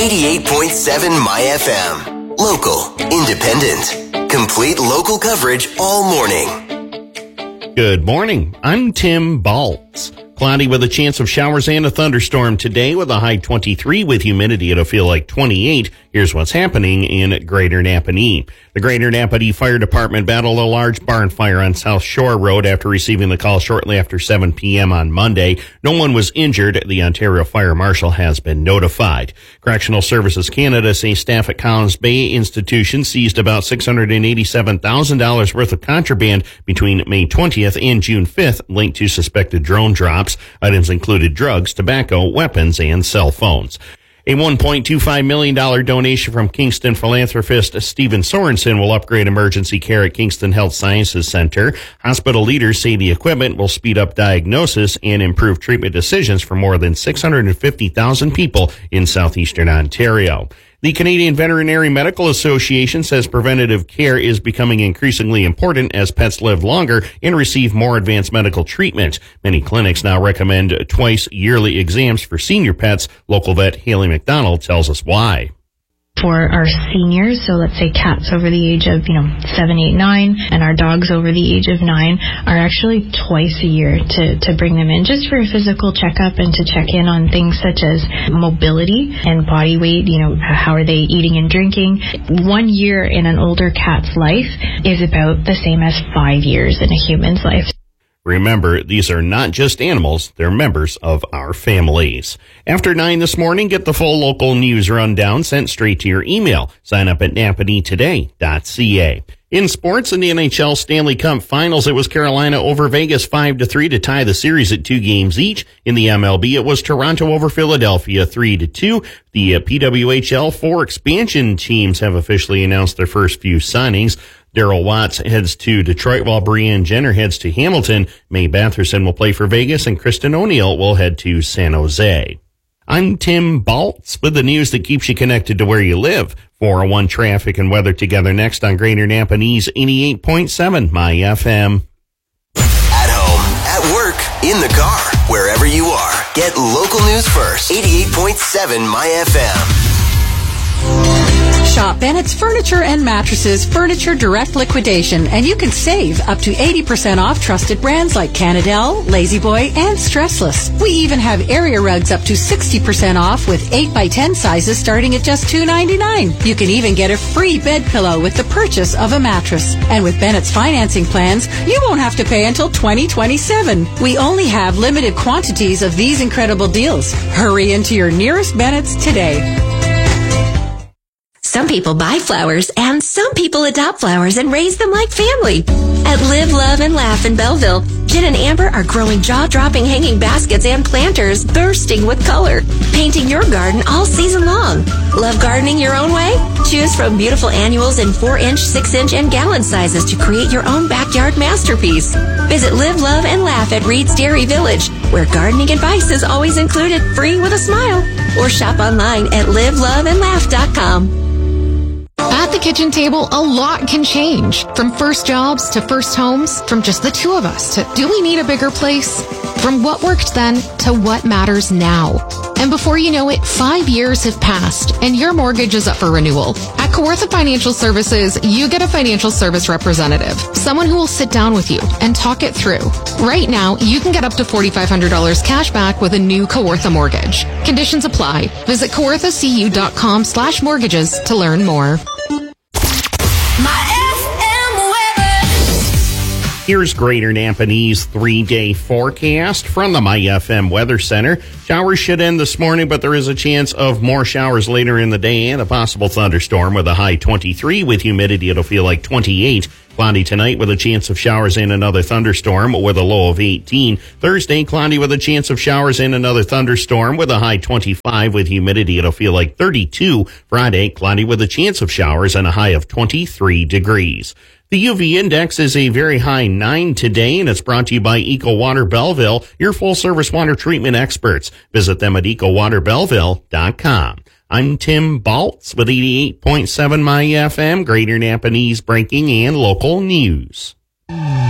88.7 My FM. Local, independent, complete local coverage all morning. Good morning. I'm Tim Baltz. Cloudy with a chance of showers and a thunderstorm today with a high 23 with humidity. It'll feel like 28. Here's what's happening in Greater Napanee. The Greater Napanee Fire Department battled a large barn fire on South Shore Road after receiving the call shortly after 7 p.m. on Monday. No one was injured. The Ontario Fire Marshal has been notified. Correctional Services Canada say staff at Collins Bay Institution seized about $687,000 worth of contraband between May 20th and June 5th linked to suspected drone drops. Items included drugs, tobacco, weapons, and cell phones. A $1.25 million donation from Kingston philanthropist Stephen Sorensen will upgrade emergency care at Kingston Health Sciences Center. Hospital leaders say the equipment will speed up diagnosis and improve treatment decisions for more than 650,000 people in southeastern Ontario. The Canadian Veterinary Medical Association says preventative care is becoming increasingly important as pets live longer and receive more advanced medical treatment. Many clinics now recommend twice yearly exams for senior pets. Local vet Haley McDonald tells us why. For our seniors, so let's say cats over the age of, 7, 8, 9, and our dogs over the age of 9 are actually twice a year to bring them in just for a physical checkup and to check in on things such as mobility and body weight, how are they eating and drinking. 1 year in an older cat's life is about the same as 5 years in a human's life. Remember, these are not just animals, they're members of our families. After 9 this morning, get the full local news rundown sent straight to your email. Sign up at napaneetoday.ca. In sports, in the NHL Stanley Cup Finals, it was Carolina over Vegas 5-3 to tie the series at 2 games each. In the MLB, it was Toronto over Philadelphia 3-2. The PWHL 4 expansion teams have officially announced their first few signings. Daryl Watts heads to Detroit while Brianne Jenner heads to Hamilton. Mae Batherson will play for Vegas and Kristen O'Neill will head to San Jose. I'm Tim Baltz with the news that keeps you connected to where you live. 401 traffic and weather together next on Greater Napanee's 88.7 My FM. At home, at work, in the car, wherever you are. Get local news first. 88.7 My FM. Shop Bennett's Furniture and Mattresses Furniture Direct Liquidation, and you can save up to 80% off trusted brands like Canadell, La-Z-Boy, and Stressless. We even have area rugs up to 60% off with 8x10 sizes starting at just $2.99. You can even get a free bed pillow with the purchase of a mattress. And with Bennett's financing plans, you won't have to pay until 2027. We only have limited quantities of these incredible deals. Hurry into your nearest Bennett's today. Some people buy flowers, and some people adopt flowers and raise them like family. At Live, Love, and Laugh in Belleville, Jen and Amber are growing jaw-dropping hanging baskets and planters bursting with color, painting your garden all season long. Love gardening your own way? Choose from beautiful annuals in 4-inch, 6-inch, and gallon sizes to create your own backyard masterpiece. Visit Live, Love, and Laugh at Reed's Dairy Village, where gardening advice is always included free with a smile. Or shop online at liveloveandlaugh.com. At the kitchen table, a lot can change. From first jobs to first homes, from just the two of us to do we need a bigger place? From what worked then to what matters now. And before you know it, 5 years have passed and your mortgage is up for renewal. At Kawartha Financial Services, you get a financial service representative, someone who will sit down with you and talk it through. Right now, you can get up to $4,500 cash back with a new Kawartha mortgage. Conditions apply. Visit kawarthacu.com/mortgages to learn more. Here's Greater Napanee's 3-day forecast from the My FM Weather Center. Showers should end this morning, but there is a chance of more showers later in the day and a possible thunderstorm with a high 23. With humidity, it'll feel like 28. Cloudy tonight with a chance of showers and another thunderstorm with a low of 18. Thursday, cloudy with a chance of showers and another thunderstorm with a high 25. With humidity, it'll feel like 32. Friday, cloudy with a chance of showers and a high of 23 degrees. The UV index is a very high 9 today, and it's brought to you by Eco Water Belleville, your full-service water treatment experts. Visit them at ecowaterbelleville.com. I'm Tim Baltz with 88.7 My FM, Greater Napanee's breaking and local news.